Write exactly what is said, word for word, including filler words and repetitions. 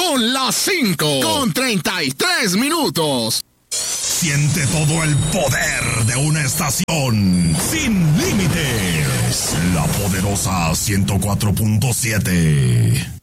Son las cinco con treinta y tres minutos. Siente todo el poder de una estación sin límites. La poderosa ciento cuatro punto siete.